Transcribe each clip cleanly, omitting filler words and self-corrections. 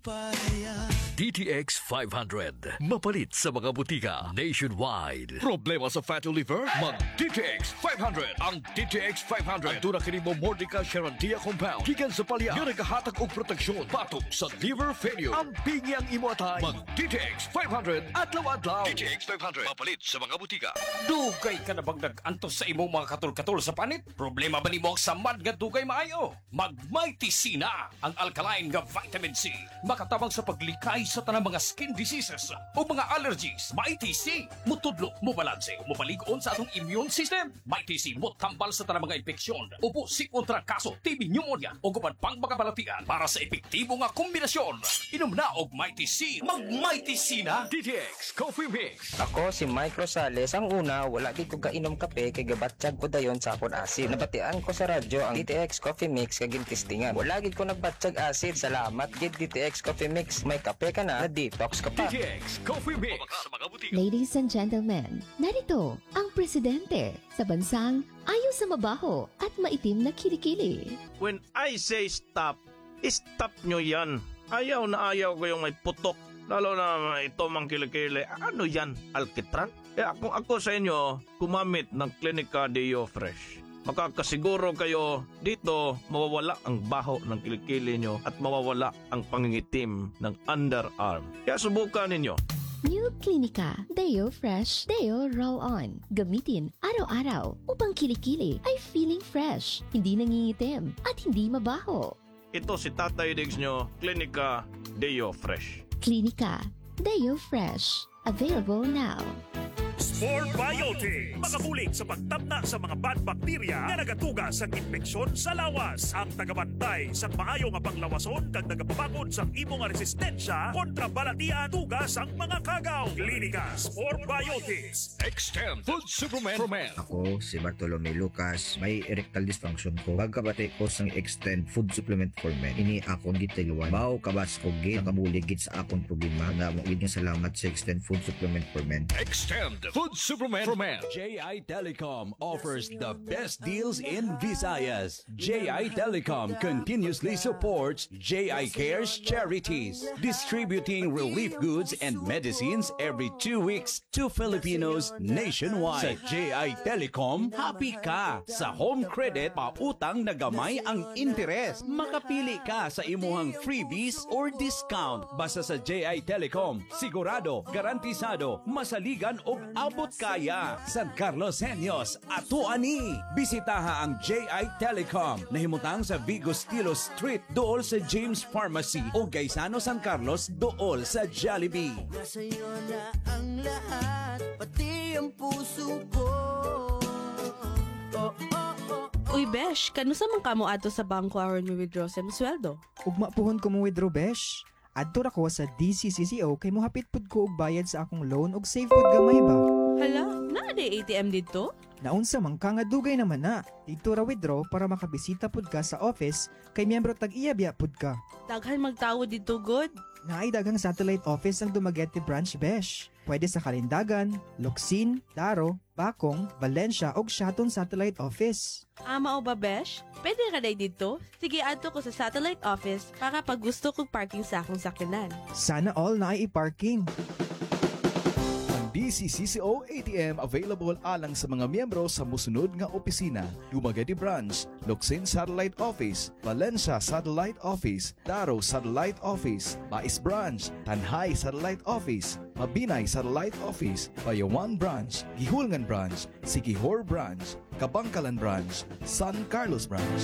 DTX 500. Mapalit sa mga butika nationwide. Problema sa fatty liver? Mag DTX 500. Ang DTX 500 ang tunang kinimo Mordica Sharantia compound. Gikan sa palya nga nagahatag og proteksyon batok sa liver failure. Ang pingi ang imo atay. Mag DTX 500 adlaw-adlaw. DTX 500. Mapalit sa mga butika. Dugay ka na bang nag-antos sa imong mga katul-katul sa panit? Problema ba nimo ang samad nga dugay maayo? Mag Mighty C na ang alkaline nga vitamin C. Makatabang sa paglikay sa tanang mga skin diseases o mga allergies. Mighty C mutudlo, mubalanse, mupaligon sa atong immune system. Mighty C mutambal sa tanang mga infeksyon, ubo, kontra kaso, TB, pneumonia o guban pang mga balatian para sa epektibo nga kombinasyon. Inom na og Mighty C. Mag Mighty C na. DTX Coffee Mix. Ako si Mike Rosales. Ang una, wala di ko kainom kape kay gabatsyag ko dayon sa akon asid. Nabatian ko sa radyo ang DTX Coffee Mix kag gintistingan. Wala gid ko nagbatsyag asid. Salamat gid DTX Coffee Mix. May kape ka na detox ka pa. DTX Coffee Mix. Ladies and gentlemen, narito ang presidente sa bansang ayaw sa mabaho at maitim na kilikili. When I say stop, stop nyo yan. Ayaw na ayaw ko yung may putok. Lalo na ito mang kilikili. Ano yan? Alkitran? Kung ako sa inyo, kumamit ng Clinica Deo Fresh. Makakasiguro kayo dito mawawala ang baho ng kilikili nyo at mawawala ang pangingitim ng underarm. Kaya subukan ninyo. New Clinica Deo Fresh Deo Roll-On. Gamitin araw-araw upang kilikili ay feeling fresh, hindi nangingitim at hindi mabaho. Ito si Tatay Diggs nyo, Clinica Deo Fresh. Clinica Deo Fresh. Available now. Spore Biotic. Makabulig sa pagtamna sa mga bad bacteria na nagatugas sa infeksyon sa lawas. Ang tagabantay sa maayo nga panglawason kag nagapabakod sa imo nga resistensya kontra balatian tugas ang mga kagaw. Klinika Spore Biotics. Extend Food Supplement for Men. Ako si Bartolome Lucas, may erectile dysfunction ko. Pagkabati ko sang Extend Food Supplement for Men. Ini akong gitiluan. Bao kabas ko gid nakabulig gid sa akong problema. Na mo gid nga salamat sa Extend Food Supplement for Men. Extend Food Supplement for Men. JI Telecom offers the best deals in Visayas. JI Telecom continuously supports JI Cares charities, distributing relief goods and medicines every 2 weeks to Filipinos nationwide. Sa JI Telecom, happy ka! Sa home credit, pautang na gamay ang interes. Makapili ka sa imuhang freebies or discount. Basta sa JI Telecom, sigurado, garantisado, masaligan o abot kaya. San Carlos Senyos, ato ani. Bisitaha ang JI Telecom. Nahimutang sa Vigo Stilo Street, dool sa James Pharmacy o Gaisano San Carlos, dool sa Jollibee. Nasa'yo na ang lahat, pati ang puso ko. Uy, Besh, kano sa man kamo ato sa bangko aron mi withdraw sa sweldo? Ugma puhon ko mo withdraw, Besh. Adto ra ko sa DCCCO kay mohapit pud ko og bayad sa akong loan og save pud gamay ba. Hala, naa di ATM dito? Naunsa man ka nga dugay naman na. Dito ra withdraw para makabisita pud ka sa office kay miyembro tag-iya pud ka. Daghan magtawo dito, good. Naay daghang satellite office ang Dumaguete branch, Besh. Pwede sa Kalindagan, Locsin, Daro, Bacong, Valencia ug Shaton Satellite Office. Ama o ba, Besh? Pwede ka na dito? Sige, adto ko sa satellite office para pag gusto kong parking sa akong sakyanan. Sana all na ay i-parking. DCCCO ATM available alang sa mga miyembro sa musunod nga opisina: Dumaguete Branch, Locsin Satellite Office, Valencia Satellite Office, Daro Satellite Office, Bais Branch, Tanhay Satellite Office, Mabinay Satellite Office, Bayawan Branch, Gihulngan Branch, Siquijor Branch, Kabangkalan Branch, San Carlos Branch.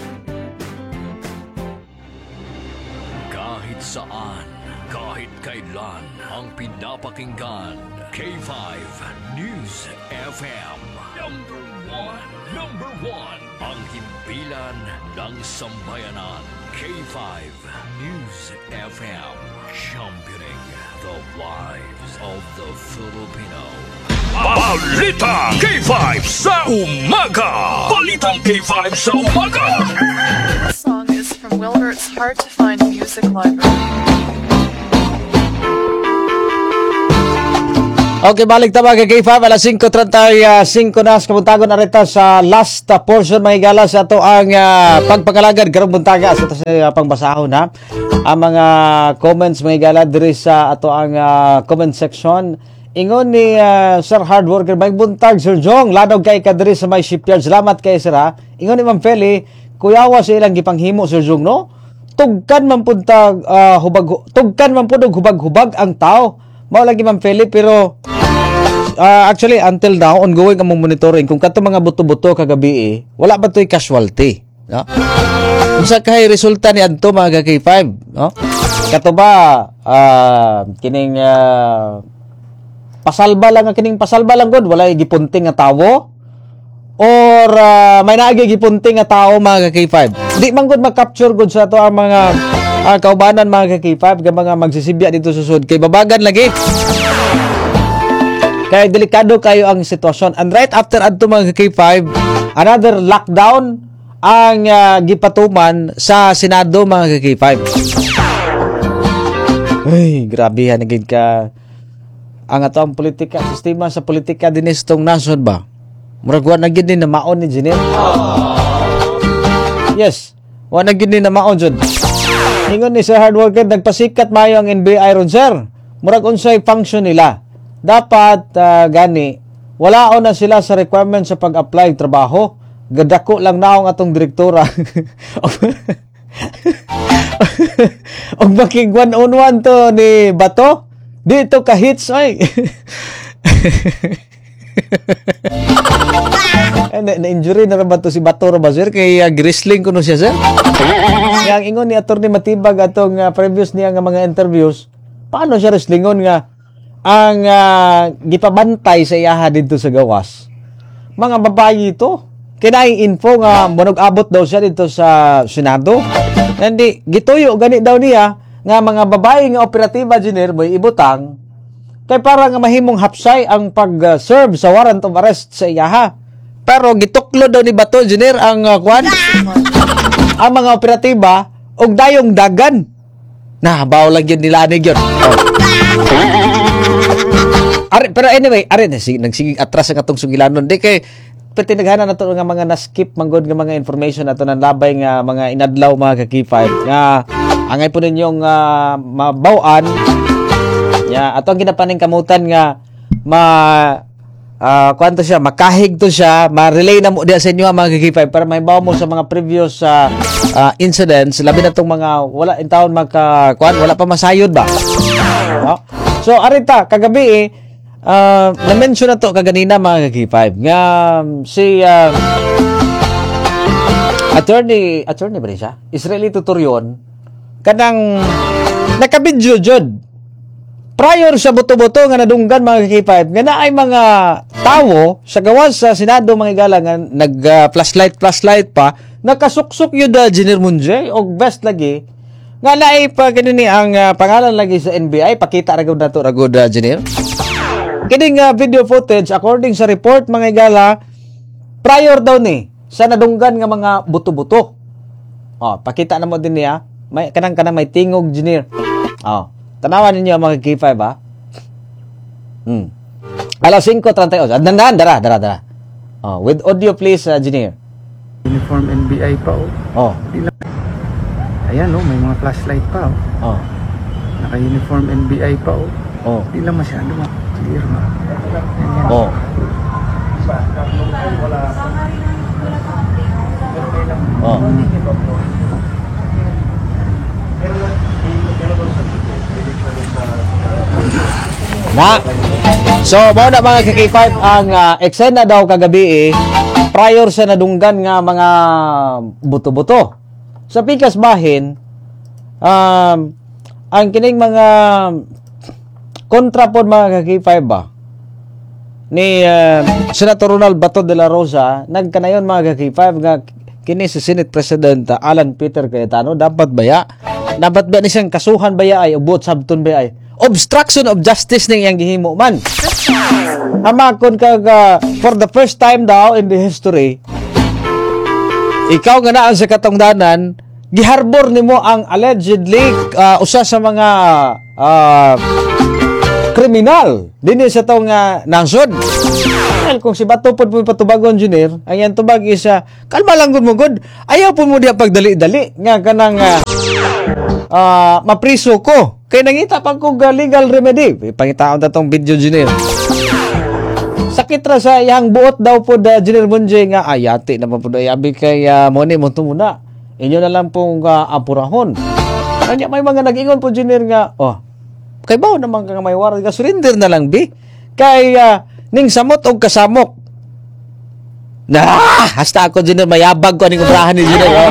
Kahit saan, kahit kailan, ang pinapakinggan. K5 News FM. Number one. Ang himpilan ng sambayanan. K5 News FM. Championing the lives of the Filipino. Balita K5 sa umaga. Balita K5 sa umaga. This song is from Wilbert's Hard to Find Music Library. Okay, balik ta mga K5, alas 5:35 na sa kabuntagon areta sa last portion mga higala sa ato ang pagpakalagad karong buntaga sa ito sa pangbasahon ha. Ang mga comments mga higala diri sa ato ang comment section. Ingon ni Sir Hard Worker, may buntag Sir Jong, ladog kay ka diri sa may shipyard. Salamat kay Sir ha. Ingon ni Ma'am Feli, kuyawa sa ilang gipanghimo Sir Jong no. Tugkan man puntag tugkan man pud hubag-hubag ang tao. Mao lagi Ma'am Feli pero actually, until now, ongoing among monitoring. Kung kato mga buto-buto kagabi wala ba to'y casualty? No? Kung sa kay resulta ni adto mga K5, no? Kato ba, kining pasalba lang, good, wala gipunting nga tawo? Or may naagi gipunting nga tao mga K5? Di man good mag-capture good sa to ang mga kaubanan mga K5, ka mga magsisibya dito sa sud. Kay babagan lagi. Kaya delikado kayo ang sitwasyon. And right after adto mga K5, another lockdown ang gipatuman sa Senado mga K5. Ay, grabe hanigid ka. Ang ato ang politika, sistema sa politika din itong nasod ba? Murag na gid ni na maon ni Jenner. Yes, wa na gid ni na maon jud. Ingon ni Sir Hard Worker, nagpasikat maayo ang NBI ron sir. Murag unsay function nila. Dapat gani wala na sila sa requirement sa pag-apply trabaho. Gadako lang naong atong direktora. Og making 1-on-1 to ni Bato. Dito ka hits ay. Na-injury na ba to si Bato ra ba sir? Kay grisling kuno siya sir. Yang ingon ni Attorney Matibag atong previous niya nga mga interviews. Paano siya wrestlingon nga ang gipabantay sa iyaha dito sa gawas? Mga babayi ito. Kinaing info nga monog abot daw siya dito sa Senado. Hindi gituyo gani daw niya nga mga babayi nga operatiba Jenner boy ibutang kay para nga mahimong hapsay ang pag-serve sa warrant of arrest sa iyaha. Pero gituklo daw ni Bato Jenner ang kwan ang mga operatiba og dayong dagan. Bawo lang yun nilanig yun. Pero anyway, nagsiging atras ang atong sugilanon. Di kay tinaghanan nato nga mga na-skip manggod nga mga information nato ng labay nga mga inadlaw mga K5 nga angay po ninyong mabawan ya atong ginapaning kamutan nga kuanto siya makahig to siya ma-relay na mo diya sa inyo mga K5 para may bawo mo sa mga previous incidents labi na tong mga wala in taon wala pa masayod ba no? So arita kagabi na-mention na to kaganina mga K5 nga si attorney ba rin siya? Israeli Tutorion kanang nakabidyo jud prior sa buto-buto nga nadunggan mga K5 nga naay mga tawo sa gawas sa Senado mga galangan nag-flashlight pa nakasuksok yun Jenner Munjay og best lagi nga naay pa ganini ang pangalan lagi sa NBI pakita ragod nato ragod Jenner. Kining video footage according sa report mga igala prior daw ni sa nadunggan nga mga buto-buto. Pakita na mo din niya. May kanang may tingog Jenner. Tanawan ninyo mga K5 ha. Alas 5:38. Dandan dara. With audio please Jenner. Uniform NBI pa Ayan may mga flashlight pa Naka-uniform NBI pa Di lang masyado clear na. So, mo na mga K5 ang eksena daw kagabi prior sa nadunggan nga mga buto-buto. Sa pikas bahin, ang kining mga kontra po mga K5 ba ni Senator Ronald Bato de la Rosa nagkanayon mga K5 nga kini si Senate President Alan Peter Cayetano dapat ba ni siyang kasuhan ba ay ubot sabton ba ay obstruction of justice ning yang gihimo man amakon kaga for the first time daw in the history ikaw nga naa sa katungdanan giharbor nimo ang allegedly usa sa mga kriminal dinhi sa tong nasod. Well, kung si Bato po patubagon engineer, ang yan tubag is kalma lang gud mo gud. Ayaw po mo diha pagdali-dali nga kanang mapriso ko. Kay nangita pa ko legal remedy. Pangitaon ta tong video engineer. Sakit ra sa iyang buot daw po Engineer Munjay nga ayati naman po abi kay mo ni mo muna. Inyo na lang pong apurahon. Kanya may mga nag-ingon po engineer nga, kay bawo naman ka may warrant ka surrender na lang bi. Kay ning samot og kasamok. Hasta ako engineer mayabag ko ning obrahan ni engineer.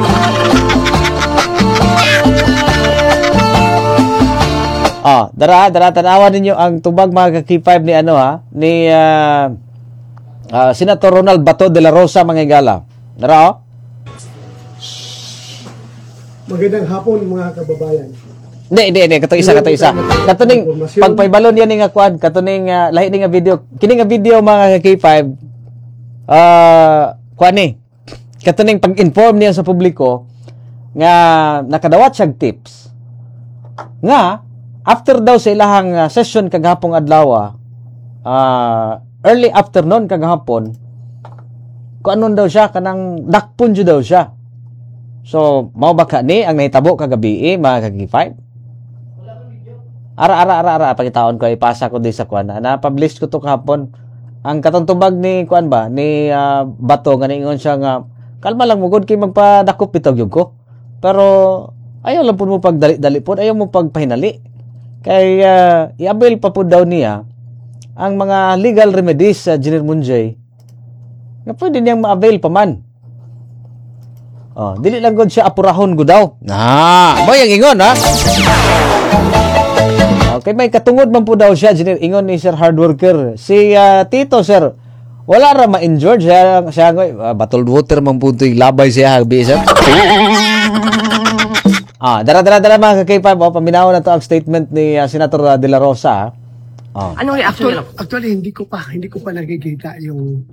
Dara tanawan ninyo ang tubag mga ka-K5 ni ni Senator Ronald Bato de la Rosa mga igala. Dara Magandang hapon mga kababayan. Hindi, kato isa. Katuning pagpaybalon yan nga kuan, katuning lahi ni nga video. Kini nga video mga K5 kuan ni. Katuning pag-inform niya sa publiko nga nakadawat siya tips. Nga after daw sa ilahang session kagahapong adlaw, early afternoon kagahapon, kuanon daw siya kanang dakpon jud daw siya. So, mao ba ka ni ang nahitabo kagabi mga K5? Ara pagitaon ko ipasa ko di sa kuan na publish ko to kahapon ang katong tubag ni kuan ba ni Bato nga ningon siya nga kalma lang mugod kay magpadakop bitog yug ko pero ayaw lang pud mo pagdali-dali pud ayaw mo pagpahinali kay i-avail pa pud daw niya ang mga legal remedies sa Engineer Munjay nga pwede niyang ma-avail pa man. Dili lang gud siya apurahon gud daw. Mo yang ingon ha. Okay, may katungod man po daw siya, engineer. Ingon ni Sir Hard Worker. Si Tito, sir, wala ra ma-injured. Siya battled water man po ito yung labay siya. Sir. Dara mga ka-K5. Paminaw na to ang statement ni Senator De La Rosa. Anong reaction nila? Actually, hindi ko pa nakikita yung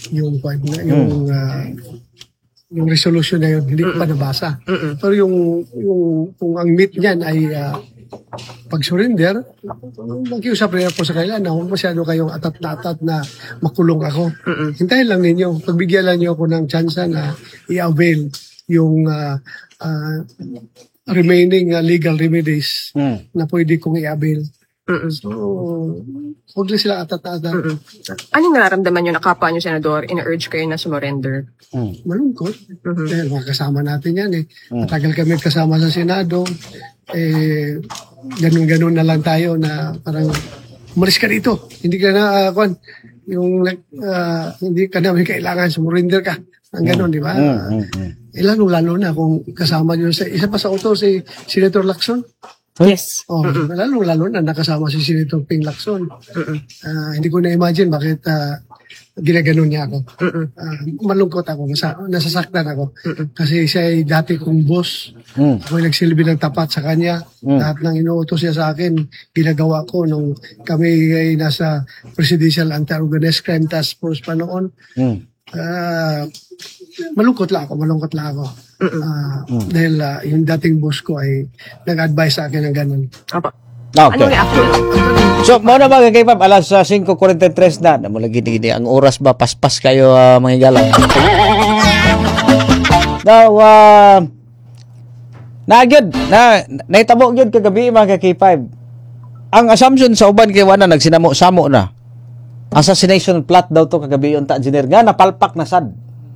resolution na yun. Hindi ko pa nabasa. Pero yung kung ang meat niyan ay pag-surrender, nakiusap rin ako sa kanila na huwag masyado kayong atat na makulong ako. Hintayin lang ninyo. Pagbigyan lang niyo ako ng chance na i-avail yung remaining legal remedies na pwede kong i-avail. So, huwag lang sila atat-atat. Anong nararamdaman nyo na kapwa nyo, Senador, in-urge kayo na sumurrender? Malungkot. Dahil makasama natin yan Matagal kami kasama sa Senado. Ganun-ganun na lang tayo na parang umalis ka dito. Hindi ka na, hindi ka namin kailangan, sumurrender ka. Ang ganun, di ba? Lalo na kung kasama nyo isa pa sa auto si Senator Lacson. Yes. Lalo na nakasama si Senator Ping Lacson. Hindi ko na-imagine bakit ginaganon niya ako. Malungkot ako. Nasasaktan ako. Kasi siya ay dati kong boss. Ako ay nagsilbi ng tapat sa kanya. Lahat ng inuutos niya sa akin, ginagawa ko nung kami ay nasa Presidential Anti-Organized Crime Task Force pa noon. Malungkot lang ako. Dahil yung dating boss ko ay nag-advise sa akin ng ganun. Okay. So, mao na mga K5, alas 5:43 na. Namula gini ang oras ba paspas kayo mga igalang. Now, naitabo gyud kagabi mga K5. Ang assumption sa uban kay wala nagsinamo-samo na. Assassination plot daw to kagabi unta engineer nga napalpak na sad.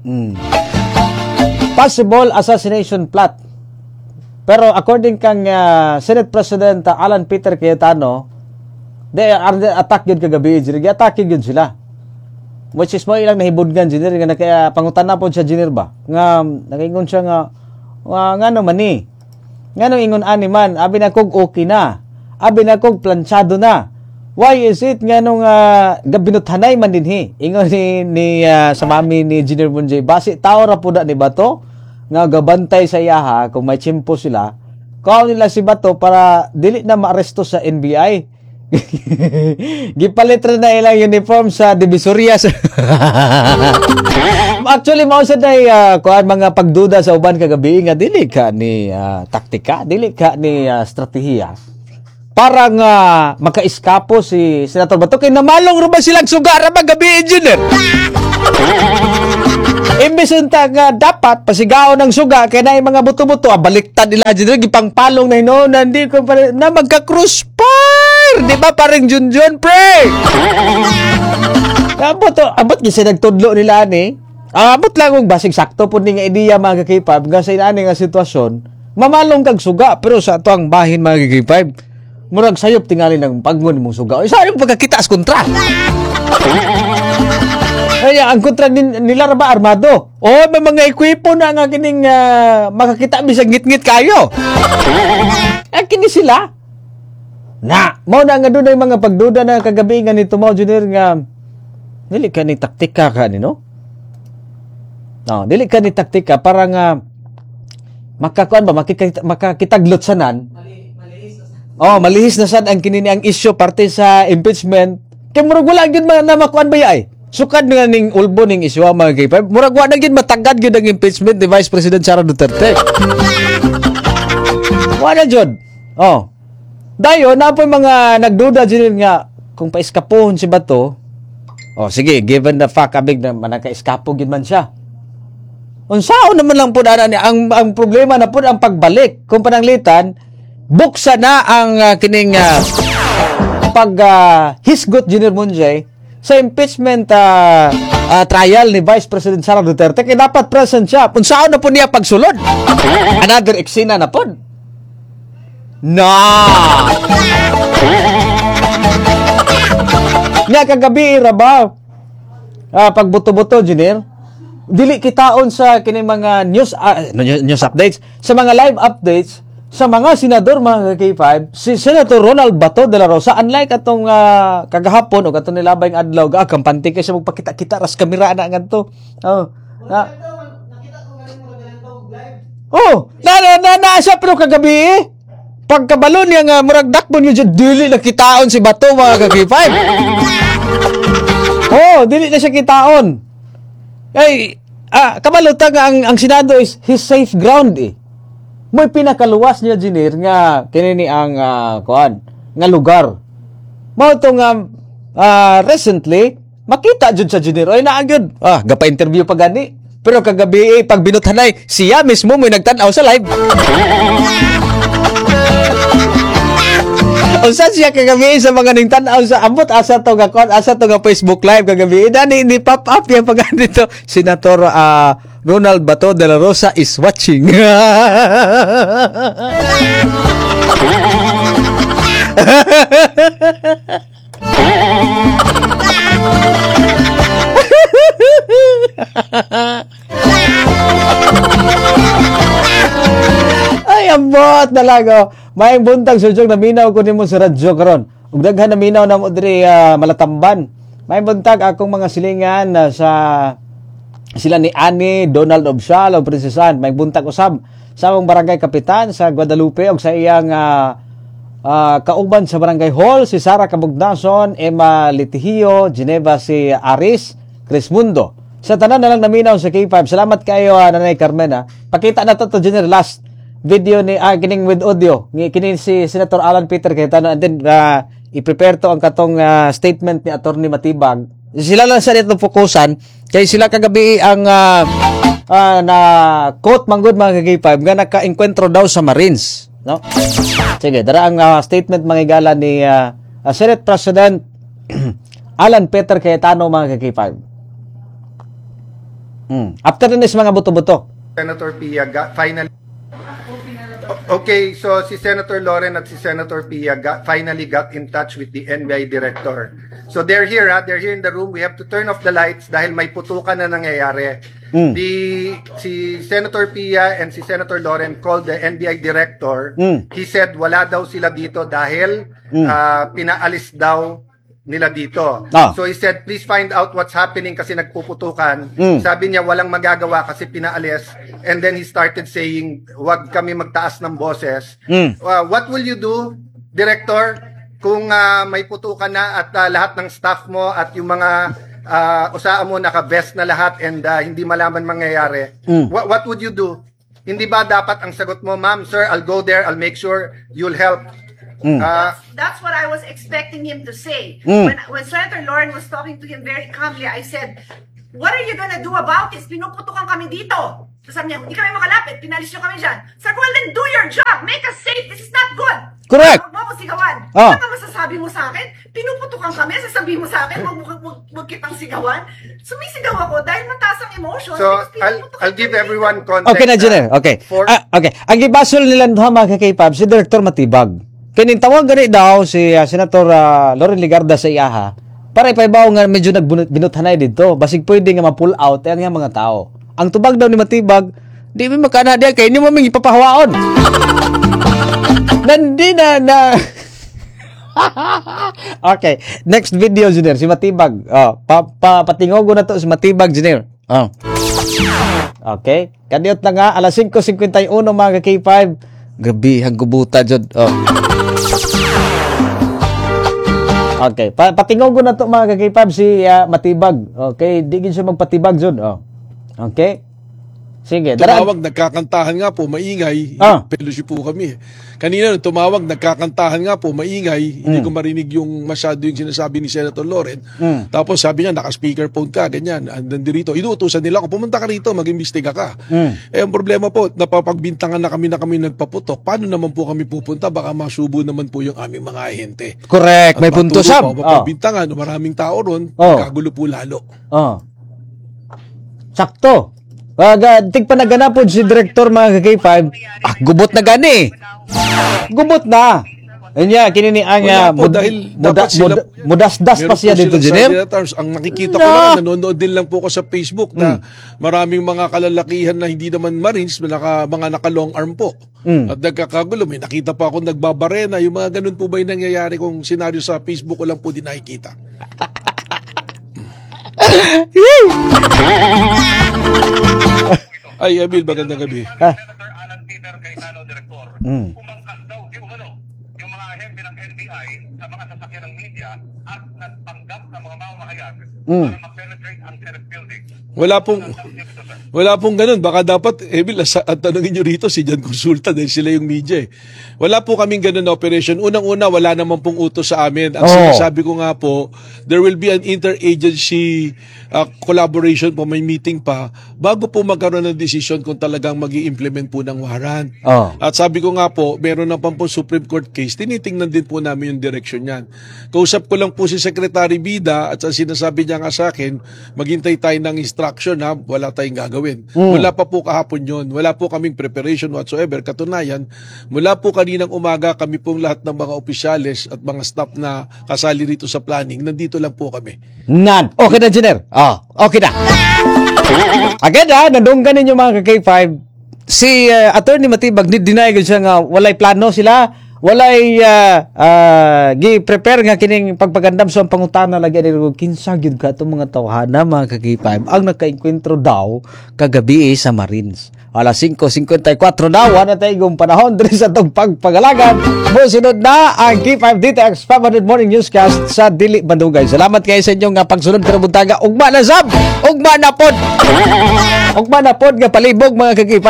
Possible assassination plot. Pero according kang Senate President Alan Peter Cayetano, they are attack yun kagabi, gi-attack yun sila. Which is mo ilang nahibudgan, engineer, nga kaya pangutan na po siya, engineer ba? Nga, nakaingon siya nga naman ni. Nga nung ingon ani man, abi na kog okay na. Abi na kog planchado na. Why is it nga nung gabinuthanay man dinhi? Ingon ni sa mami ni Engineer Munjay, basi tao ra po da ni Bato nga gabantay sa iyaha kung may chimpo sila. Kaon nila si Bato para dili na maaresto sa NBI. Gipalit rin na ilang uniform sa Divisoria. Actually, mao sa day kuan mga pagduda sa uban kagabi nga dili ka ni taktika, dili ka ni strategiya. parang makaiskapo si Senator Bato kay namalong ro ba silang suga ra ba gabi engineer. Imbes unta nga dapat pasigaon ng suga kay naay mga buto-buto baliktad nila engineer gipangpalong na hinonan di ko na magka-crossfire di ba parang Junjun pre. Abot gisa nagtudlo nila ani. Abot lang og basig sakto pud ni nga ideya mga K5 nga sa inani nga sitwasyon mamalong kag suga pero sa ato ang bahin mga K5 murag sayop tingali ng pagmon mong suga. Ay sayop pagkakita as kontra. Kaya ang kontra nila ra ba armado? May mga ekwipo na nga kining makakita bisag ngit-ngit kayo. Kini sila. Mao na nga dunay mga pagduda na kagabi nga nito mo Junior nga dili ka ni taktika ka ni no? No, dili ka ni taktika para nga makakuan ba makakitaglot sanan. Malihis na sad ang kinini ang issue parte sa impeachment. Kay murag wala gyud na makuan ba ay? Sukad nga ning ulbo ning issue mga K5. Murag wala gyud matagad gyud ang impeachment ni Vice President Sara Duterte. Wala jud. Dayon na po mga nagduda din nga kung paiskapohon si Bato. Sige, given the fact abig na manaka-eskapo gyud man siya. Unsaon naman lang po ang problema na po ang pagbalik. Kung pananglitan, buksa na ang kining hisgot Junior Munjay sa impeachment trial ni Vice President Sara Duterte kaya dapat present siya. Unsaon na po niya pagsulod? Another eksena na po. Nga kagabi ba pagbuto-buto Junior dili kitaon sa kining mga news updates sa mga live updates sa mga senador mga K5 si Senator Ronald Bato de la Rosa unlike atong kagahapon o katong nilabayng adlaw kampante kay siya magpakita-kita ras kamera na ngadto na siya pero kagabi pagkabalo niya nga murag dakpon niya dili na kitaon si Bato mga K5 dili na siya kitaon kabalutan nga ang Senado is his safe ground May pinakaluwas niya Junior nga kinini ang nga lugar. Mao to nga recently makita jud sa Junior ay naa gyud. Gapa interview pa gani. Pero kagabi pag binuthanay siya mismo may nagtan-aw sa live. Unsa siya kagabi sa mga ning tan-aw sa ambot asa to nga Facebook live kagabi. Ni pop up yang pag dito Senator Ronald Bato de la Rosa is watching. Ay, ambot talaga. May buntag sudyog na minaw ko nimo sa radyo karon. Ug daghan na minaw na mo diri Malatamban. May buntag akong mga silingan sa sila ni Ani Donald Obsal o Princesan. May buntag usab sa among barangay kapitan sa Guadalupe ug sa iyang kauban sa barangay hall si Sara Cabugnason, Emma Litihio, Geneva si Aris Crismundo. Sa tanan na lang naminaw sa K5. Salamat kayo Nanay Carmen. Pakita na to Junior last video ni kining with audio kini si Senator Alan Peter Cayetano and then i-prepare to ang katong statement ni Attorney Matibag. Sila lang sa dito fokusan kay sila kagabi ang na quote manggod mga K5 nga naka-encuentro daw sa Marines, no? Sige, dara ang statement mangigala ni Senate President Alan Peter Cayetano mga K5. After this mga buto-buto. Senator Pia finally. Okay, so si Senator Loren at si Senator Pia finally got in touch with the NBI director. So they're here, they're here in the room. We have to turn off the lights dahil may putukan na nangyayari. Si Senator Pia and si Senator Loren called the NBI director. He said wala daw sila dito dahil pinaalis daw nila dito. So he said, please find out what's happening kasi nagpuputukan. Sabi niya, walang magagawa kasi pinaalis. And then he started saying, wag kami magtaas ng boses. What will you do, Director, kung may putukan na at lahat ng staff mo at yung mga usaan mo naka-vest na lahat and hindi malaman mangyayari? What would you do? Hindi ba dapat ang sagot mo, ma'am, sir, I'll go there, I'll make sure you'll help. That's what I was expecting him to say. When Senator Lauren was talking to him very calmly, I said, what are you gonna do about this? Pinuputukan kami dito. Sabi niya, hindi kami makalapit, pinalis nyo kami dyan. Sabi ko, well then do your job, make us safe, this is not good. Correct. Huwag mo ako sigawan. Ano ka masasabi mo sa akin? Pinuputukan kami, sasabihin mo sa akin, huwag kitang sigawan. Sumisigaw ako dahil mataas ang emotion. So, I'll give everyone context. Okay na, Jenner. Okay. Okay. Ang ibasol nila mga ka-K-Pab, si Director Matibag. Kinintawag gani daw si Senator Loren Ligarda sa iyaha para ipaibaw nga medyo nagbinuthanay dito. Basig pwede nga ma-pull out ang mga tao. Ang tubag daw ni Matibag, di mo makana diya kay inyo maming ipapahawaon. Nandi na. Okay, next video, Junior, si Matibag. Patingogo na to si Matibag, Junior. Okay, kadiot na nga, alas 5:51 mga K5. Gabi, hanggubuta dyan. Okay, patingogo na to mga K5 si Matibag. Okay, di gin siya magpatibag dyan. Okay. Sige, tumawag, nagkakantahan nga po, maingay. Fellowship po kami. Kanina, tumawag, nagkakantahan nga po, maingay. Hindi ko marinig yung masyado yung sinasabi ni Senator Loren. Tapos sabi niya, naka-speakerphone ka, ganyan. Nandito, inuutusan nila ako, pumunta ka rito, mag-imbestiga ka. Eh, ang problema po, napapagbintangan na kami nagpaputok. Paano naman po kami pupunta? Baka masubo naman po yung aming mga ahente. Correct, may punto siya. Mapagbintangan, maraming tao ron, kagulo po lalo. Sakto. Tig pa na ganapon si Director mga K5. Gubot na gani. Gubot na. Anya kinini ang mudas-das pa siya dito, Jenner. Ang nakikita ko lang, nanonood din lang po ko sa Facebook na maraming mga kalalakihan na hindi naman Marines, mga naka-long arm po. At nagkakagulo, may nakita pa ako nagbabarena. Yung mga ganun po ba yung nangyayari kung senaryo sa Facebook ko lang po din nakikita. Ay, Emil, magandang gabi. Umangkas daw, yung mga ahente ng NBI sa mga sasakyan ng media at nagpanggap ng mga mamahayag para ma-penetrate ang Senate building. Wala pong ganun. Baka dapat, Emil, at tanongin nyo rito si Jan Consulta dahil sila yung media. Wala po kaming ganun na operation. Unang-una, wala naman pong utos sa amin. Ang sinasabi ko nga po, there will be an interagency collaboration po, may meeting pa, bago po magkaroon ng decision kung talagang mag-i-implement po ng warrant. At sabi ko nga po, meron na po Supreme Court case, tinitingnan din po namin yung direction yan. Kausap ko lang po si Secretary Bida at sinasabi niya nga sa akin, maghintay tayo ng instruction ha, wala tayong gagawin. Wala pa po kahapon yun, wala po kaming preparation whatsoever. Katunayan, mula po kaninang umaga kami pong lahat ng mga opisyales at mga staff na kasali rito sa planning, nandito lang po kami. Okay na, Jenner. Okay na. Agad nandunggan ninyo mga K5. Si Attorney Matibag, deny siya nga walay plano sila, walay gi-prepare nga kining pagpagandam sa pangutana lagi ni kinsa gyud ka itong mga tawhana mga K5 ang nakaenkwentro daw kagabi sa Marines. Alas 5:54 na, wala tayong panahon din sa itong pagpagalagan. Musunod na ang K5 DTX 500 Morning Newscast sa Dili Bandugay. Salamat kayo sa inyong pagsunod karabuntaga. Ugma na sab! Ugma na pod! Ugma na pod nga palibog mga K5.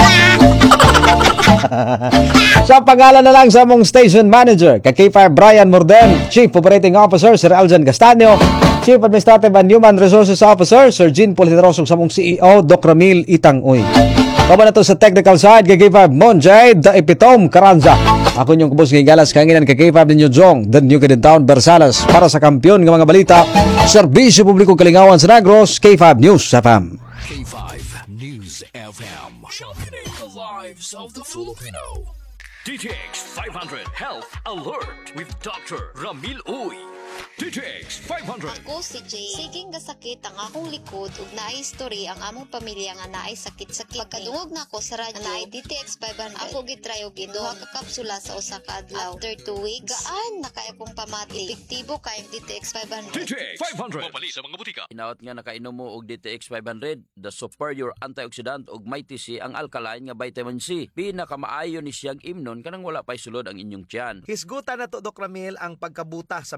Sa pangalan na lang sa mong station manager, K5 Brian Morden, Chief Operating Officer Sir Aljan Castaño, Chief Administrative and Human Resources Officer Sir Jean Politrosog sa mong CEO Doc Ramil Itangoy. Kaba na to sa technical side, K5 Monjay, The Epitome Caranza. Ako niyong kubos ng galas kanginan K5 ninyo Jong, The New Kid in Town Bersalas, para sa kampiyon ng mga balita, Serbisyo Publiko Kalingawan sa Negros, K5 News FM. K5 News FM. Championing the lives of the Filipino. DTX 500 Health Alert with Dr. Ramil Uy. DTX 500. Ako si Jay. Siging gasakit ang akong likod ug naay history ang among pamilya nga naay sakit sa kidney. Pagkadungog na ako sa radyo, naay DTX 500. Ako gitry og duha ka kapsula sa usa ka adlaw. After 2 weeks, gaan na kay akong pamati. Epektibo kay DTX 500. DTX 500. Mabali sa mga butika. Inaot nga nakainom mo og DTX 500, the superior antioxidant ug may TC ang alkaline nga vitamin C. Pinakamaayo ni siyang imnon kanang wala pay sulod ang inyong tiyan. Hisgutan na to, Dok Ramil, ang pagkabuta sa mga mata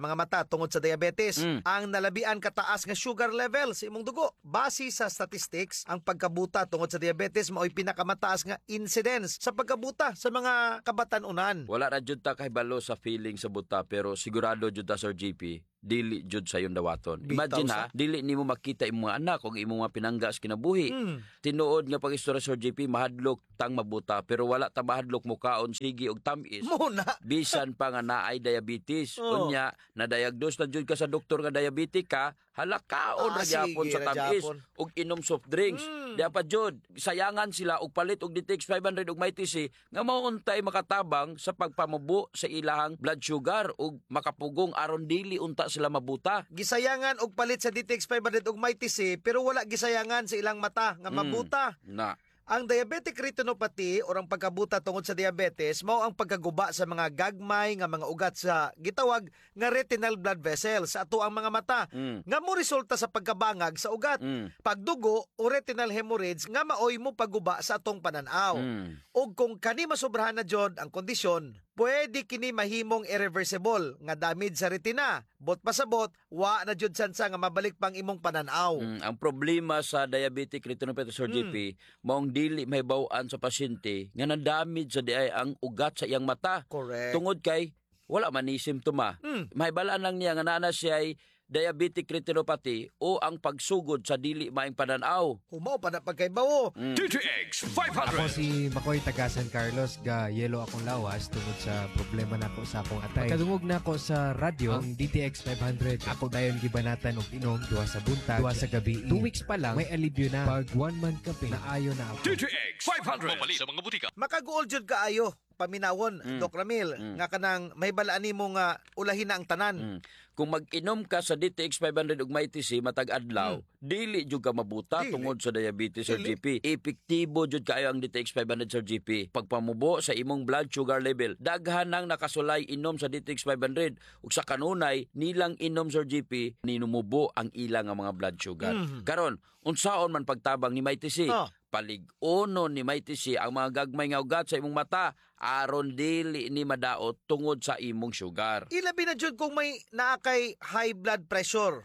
tungod sa diabetes. Ang nalabian kataas nga sugar level sa imong dugo. Base sa statistics, ang pagkabuta tungod sa diabetes mao'y pinakamataas nga incidence sa pagkabuta sa mga kabatanunan. Wala ra jud ta kahibalo sa feeling sa buta pero sigurado jud ta Sir GP dili jud sa yung dawaton. Imagine ha, dili nimo makita imong mga anak o imong mga pinangga sa kinabuhi. Tinuod nga pag-istorya Sir GP mahadlok tang mabuta pero wala ta mahadlok mukaon sige og tamis. Muna. Bisan pa nga naay diabetes. Unya na-diagnose na jud ka sa doktor nga diabetic ka, halakaon ra gyapon sa tamis og inom soft drinks. Di pa jud sayangan sila og palit og DTX 500 og MyTC nga mauntay makatabang sa pagpamubo sa ilahang blood sugar ug makapugong aron dili unta sila mabuta. Gisayangan og palit sa DTX 500 og MyTC pero wala gisayangan sa ilang mata nga mabuta. Ang diabetic retinopathy o ang pagkabuta tungod sa diabetes mao ang pagkaguba sa mga gagmay nga mga ugat sa gitawag nga retinal blood vessels sa ato ang mga mata nga mo resulta sa pagkabangag sa ugat, pagdugo o retinal hemorrhage nga maoy mo paguba sa atong pananaw. Ug kung kani masobrahan na jud ang kondisyon, pwede kini mahimong irreversible nga damage sa retina. Bot pasabot, wa na jud sansa nga mabalik pang imong pananaw. Ang problema sa diabetic retinopathy Sir GP, maong dili mahibaw-an sa pasyente nga na-damage sa diay ang ugat sa iyang mata. Correct. Tungod kay wala man ni simptoma. Mahibalaan lang niya nga nana siya ay diabetic retinopathy o ang pagsugod sa dili maayong pananaw. Humaw pa na pagkaibawo. DTX 500. Ako si Makoy taga San Carlos, ga yelo akong lawas tungod sa problema nako sa akong atay. Kadungog na ako sa radyo ang DTX 500. Ako dayon gibanatan og inom duha sa buntag, duha sa gabi. 2 weeks pa lang may alibyo na. Pag 1 month kape na ayo na ako. DTX 500. Mapalit sa mga butika. Makaguol jud kaayo paminawon, Doc Ramil, nga kanang may balaan nimo nga ulahin na ang tanan. Kung mag-inom ka sa DTX 500 ug MyTC matag adlaw, dili jud ka mabuta tungod sa diabetes Sir GP. Epektibo jud kaayo ang DTX 500 Sir GP. Pagpamubo sa imong blood sugar level, daghan nang nakasulay inom sa DTX 500 ug sa kanunay nilang inom Sir GP ninumubo ang ilang nga mga blood sugar. Karon, unsaon man pagtabang ni MyTC? Palig-uno ni MyTC ang mga gagmay nga ugat sa imong mata aron dili ni madaot tungod sa imong sugar. Ilabi na jud kung may naakay high blood pressure.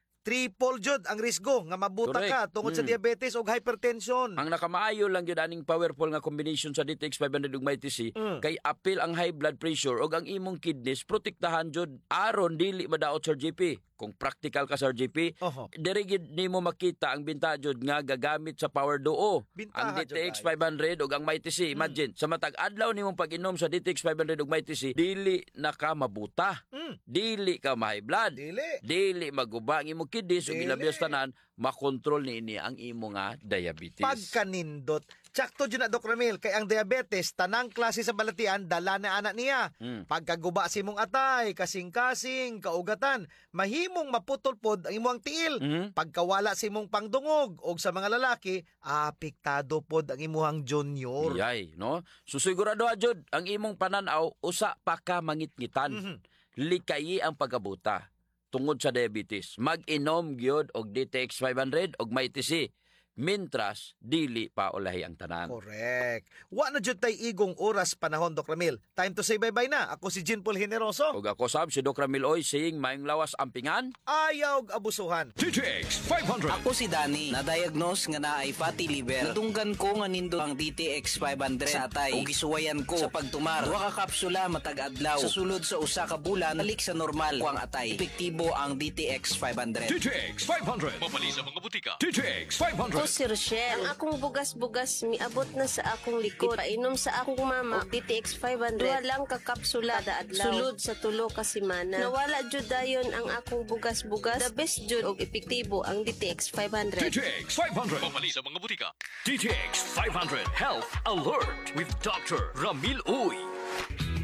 Triple jud ang risgo nga mabuta ka tungod sa diabetes o hypertension. Ang nakamaayo lang yun aning powerful nga combination sa DTX 500 ug MyTC kay apil ang high blood pressure ug ang imong kidneys protektahan jud aron dili madaot Sir GP. Kung practical ka Sir GP, diri gid nimo makita ang binta jud nga gagamit sa Power Duo. Ang DTX 500 ug ang MyTC. Imagine, sa matag adlaw nimong pag-inom sa DTX 500 ug MyTC, dili na ka mabuta. Dili ka ma-high blood. Dili maguba ang imong kidneys ug ilabios tanan, makontrol niini ang imo nga diabetes. Pagkanindot, tsakto dyan na Doc Ramil, kay ang diabetes, tanang klase sa balatian, dala na anak niya. Pagkaguba si mong atay, kasing-kasing, kaugatan, mahimong maputol pod ang imong tiil. Pagkawala si mong pangdungog, o sa mga lalaki, apektado pod ang imong junior. Yay, no? Susigurado jud ang imong pananaw, usa pa ka mangitngitan. Likayi ang pagkabuta tungod sa diabetes. Mag-inom gyud og DTX 500 og MyTC. Mintras, dili pa ulahi ang tanan. Correct. Wa na jud tay igong oras panahon, Doc Ramil. Time to say bye-bye na. Ako si Jean Paul Generoso. Ug ako sab si Doc Ramil Oy, saying mayong lawas ampingan. Ayaw abusuhan. DTX 500. Ako si Danny, na-diagnose nga naay fatty liver. Natunggan ko nga nindo ang DTX 500 sa atay. Ug gisuwayan ko sa pagtumar. Duha ka kapsula matag adlaw. Sa sulod sa usa ka bulan, balik sa normal ko ang atay. Epektibo ang DTX 500. DTX 500. Mapalit sa mga butika. DTX 500. Ako si Rochelle. Ang akong bugas-bugas miabot na sa akong likod. Painom sa akong mama og DTX 500. Duha lang ka kapsula kada adlaw. Sulod sa tulo ka semana. Nawala jud dayon ang akong bugas-bugas. The best jud og epektibo ang DTX 500. DTX 500. Mapalit sa mga butika. DTX 500 Health Alert with Dr. Ramil Uy.